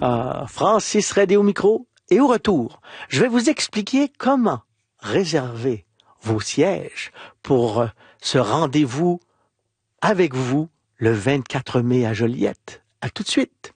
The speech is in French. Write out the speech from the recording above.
Francis Redé au micro. Et au retour, je vais vous expliquer comment réserver vos sièges pour ce rendez-vous avec vous le 24 mai à Joliette. À tout de suite.